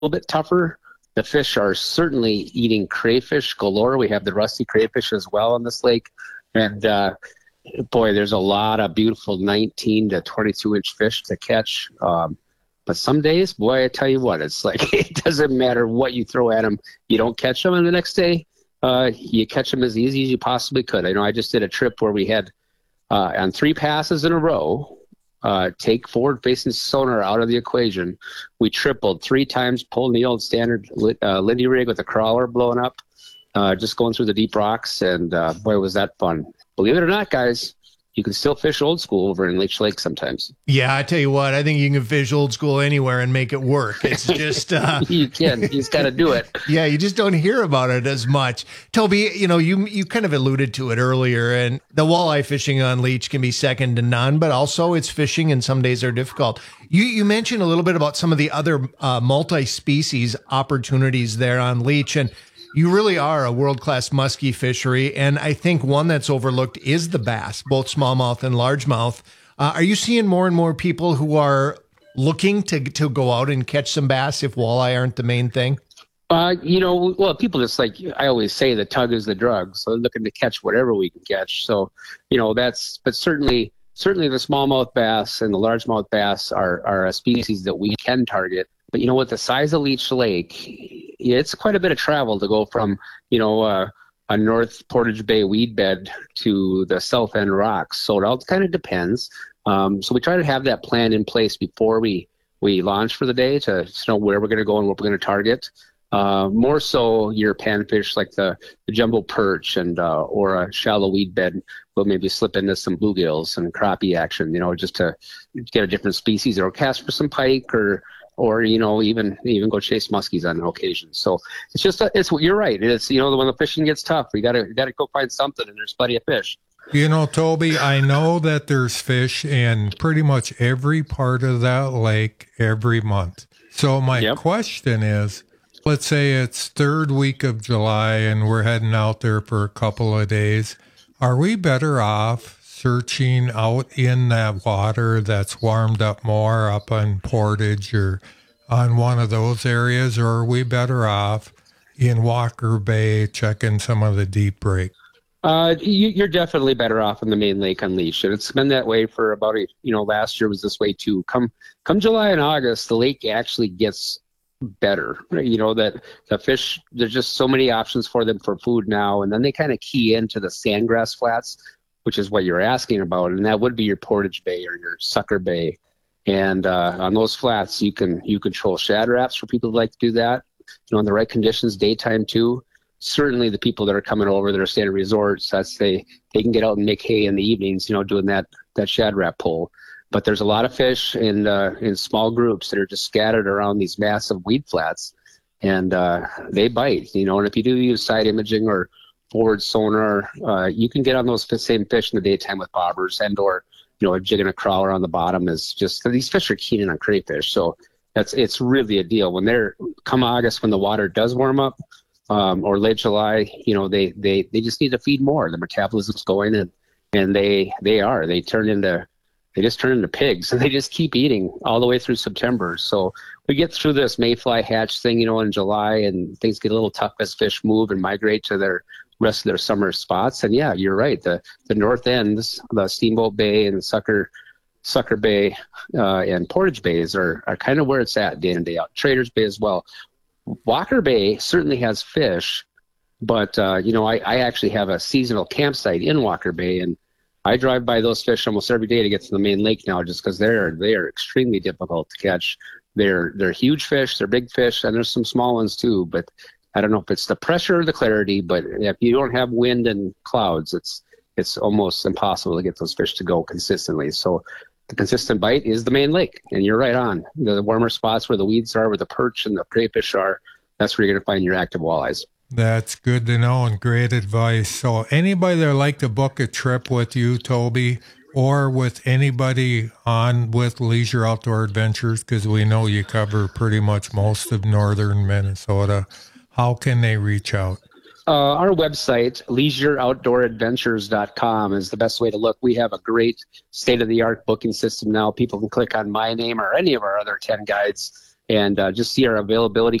little bit tougher. The fish are certainly eating crayfish galore. We have the rusty crayfish as well on this lake. And boy, there's a lot of beautiful 19 to 22-inch fish to catch. But some days, boy, I tell you what, it's like it doesn't matter what you throw at them. You don't catch them, and the next day you catch them as easy as you possibly could. I know I just did a trip where we had on 3 passes in a row, take forward-facing sonar out of the equation. We tripled 3 times, pulling the old standard Lindy rig with a crawler blowing up, just going through the deep rocks, and boy, was that fun. Believe it or not, guys, you can still fish old school over in Leech Lake sometimes. Yeah, I tell you what, I think you can fish old school anywhere and make it work. It's just... you can. You just got to do it. Yeah, you just don't hear about it as much. Toby, you kind of alluded to it earlier, and the walleye fishing on Leech can be second to none, but also it's fishing and some days are difficult. You mentioned a little bit about some of the other multi-species opportunities there on Leech, and you really are a world-class muskie fishery, and I think one that's overlooked is the bass, both smallmouth and largemouth. Are you seeing more and more people who are looking to go out and catch some bass if walleye aren't the main thing? Well, people just like, I always say the tug is the drug, so they're looking to catch whatever we can catch. So, but certainly the smallmouth bass and the largemouth bass are a species that we can target. But with the size of Leech Lake, it's quite a bit of travel to go from, a North Portage Bay weed bed to the South End rocks. So it all kind of depends. So we try to have that plan in place before we launch for the day to know where we're going to go and what we're going to target. More so your panfish like the jumbo perch and or a shallow weed bed will maybe slip into some bluegills and crappie action, just to get a different species, or cast for some pike or even go chase muskies on occasion. So it's just you're right. It's when the fishing gets tough, we gotta go find something, and there's plenty of fish. Toby, I know that there's fish in pretty much every part of that lake every month. So my question is, let's say it's third week of July and we're heading out there for a couple of days. Are we better off searching out in that water that's warmed up more up on Portage or on one of those areas, or are we better off in Walker Bay checking some of the deep break? You're definitely better off in the main lake on Leech, and it's been that way for about last year was this way too. Come July and August, the lake actually gets better. That the fish, there's just so many options for them for food now, and then they kind of key into the sandgrass flats, which is what you're asking about, and that would be your Portage Bay or your Sucker Bay. And on those flats, you can control shad traps for people who like to do that. In the right conditions, daytime too. Certainly, the people that are coming over that are staying at resorts, they can get out and make hay in the evenings, doing that shad trap pull. But there's a lot of fish in small groups that are just scattered around these massive weed flats, and they bite. And if you do use side imaging or forward sonar, you can get on those same fish in the daytime with bobbers or a jig and a crawler on the bottom. Is just these fish are keen on crayfish, so it's really a deal. When come August, when the water does warm up, or late July, they just need to feed more. The metabolism's going, and they just turn into pigs, and they just keep eating all the way through September. So we get through this mayfly hatch thing, in July, and things get a little tough as fish move and migrate to their rest of their summer spots. And yeah, you're right. The north ends, the Steamboat Bay and Sucker Bay and Portage Bays are kind of where it's at day in and day out. Traders Bay as well. Walker Bay certainly has fish, but I actually have a seasonal campsite in Walker Bay, and I drive by those fish almost every day to get to the main lake now, just because they are extremely difficult to catch. They're huge fish, they're big fish, and there's some small ones too. But I don't know if it's the pressure or the clarity, but if you don't have wind and clouds, it's almost impossible to get those fish to go consistently. So the consistent bite is the main lake, and you're right on. The warmer spots where the weeds are, where the perch and the crayfish are, that's where you're going to find your active walleyes. That's good to know and great advice. So anybody that would like to book a trip with you, Toby, or with anybody on with Leisure Outdoor Adventures, because we know you cover pretty much most of northern Minnesota, how can they reach out? Our website, leisureoutdooradventures.com, is the best way to look. We have a great state-of-the-art booking system now. People can click on my name or any of our other 10 guides and just see our availability